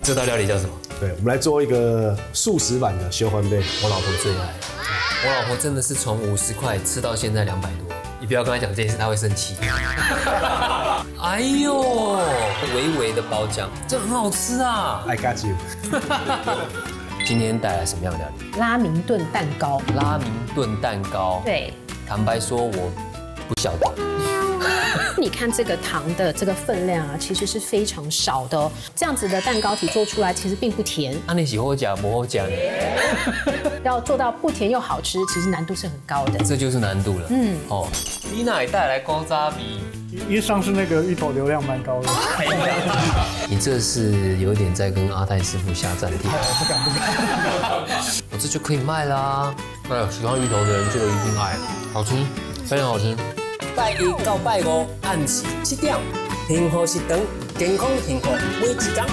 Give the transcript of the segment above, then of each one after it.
这道料理叫什么？ 对，我们来做一个素食版的小番贝， 我老婆最爱。我老婆真的是从50块吃到现在200多。你不要跟她讲这件事，她会生气。哎呦，微微的包浆，这很好吃啊 I got you 今天带来什么样的料理？ 拉明炖蛋糕。 拉明炖蛋糕。 对， 坦白说，我不晓得。 你看这个糖的这个分量啊，其实是非常少的哦。这样子的蛋糕体做出来，其实并不甜。 那你喜欢讲不好讲？ 要做到不甜又好吃，其实难度是很高的。 这就是难度了。哦，你哪里带来高渣米？ 因为上次那个芋头流量蛮高的。 你这是有点在跟阿泰师傅下战帖。 不敢。 我这就可以卖啦。哎呦，喜欢芋头的人就一定爱，好吃，非常好吃。拜一到拜五按时7点，幸福是长，健康幸福每一天。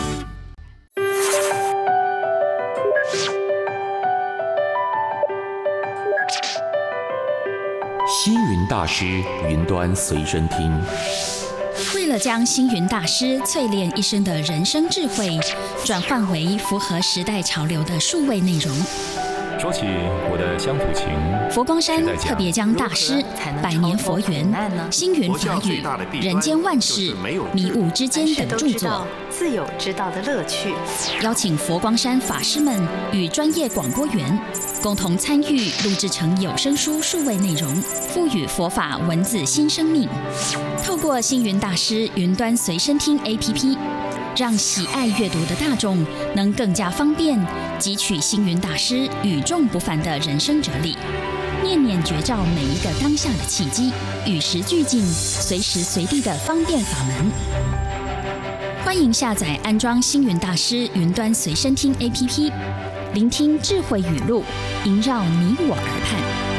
星云大师云端随身听。 为了将星云大师淬炼一生的人生智慧，转换为符合时代潮流的数位内容。 说起我的乡土情， 佛光山特别将大师百年佛缘、星云法语、人间万事、迷雾之间等著作， 自有知道的乐趣， 邀请佛光山法师们与专业广播员共同参与录制成有声书数位内容，赋予佛法文字新生命。透过星云大师云端随身听 APP， 让喜爱阅读的大众能更加方便汲取星云大师与众不凡的人生哲理，念念觉照每一个当下的契机，与时俱进，随时随地的方便法门。欢迎下载安装星云大师云端随身听 APP， 聆听智慧语录，萦绕你我耳畔。